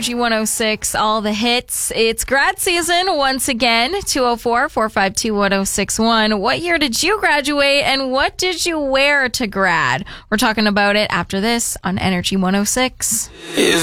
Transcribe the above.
Energy 106, all the hits. It's grad season once again, 204-452-1061. What year did you graduate and what did you wear to grad? We're talking about it after this on Energy 106.